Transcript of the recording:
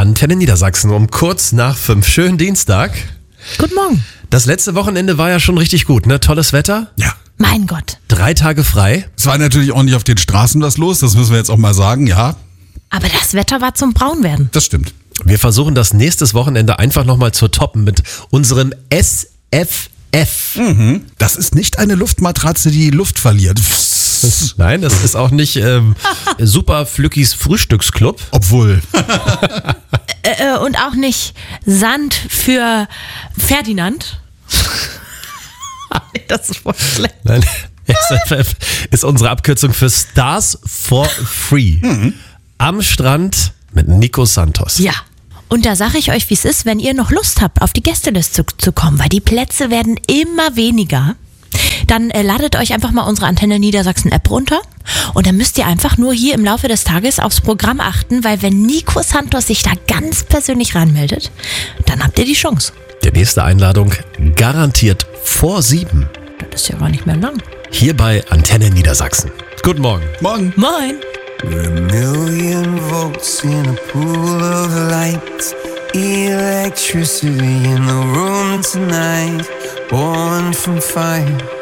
Antenne Niedersachsen um kurz nach 5. Schönen Dienstag. Guten Morgen. Das letzte Wochenende war ja schon richtig gut, ne? Tolles Wetter. Ja. Mein Gott. 3 Tage frei. Es war natürlich auch nicht auf den Straßen was los, das müssen wir jetzt auch mal sagen, ja. Aber das Wetter war zum Braunwerden. Das stimmt. Wir versuchen das nächstes Wochenende einfach nochmal zu toppen mit unserem SFF. Das ist nicht eine Luftmatratze, die Luft verliert. Nein, das ist auch nicht Super Flückis Frühstücksclub. Obwohl. Und auch nicht Sand für Ferdinand. Das ist voll schlecht. Nein, SFF ist unsere Abkürzung für Stars for Free. Am Strand mit Nico Santos. Ja. Und da sage ich euch, wie es ist, wenn ihr noch Lust habt, auf die Gästeliste zu kommen, weil die Plätze werden immer weniger. Dann ladet euch einfach mal unsere Antenne Niedersachsen App runter und dann müsst ihr einfach nur hier im Laufe des Tages aufs Programm achten, weil wenn Nico Santos sich da ganz persönlich ranmeldet, dann habt ihr die Chance. Die nächste Einladung garantiert vor 7. Das ist ja gar nicht mehr lang. Hier bei Antenne Niedersachsen. Guten Morgen. Morgen. Moin. We're a million volts in a pool of light. Electricity in the room tonight. Born from fire.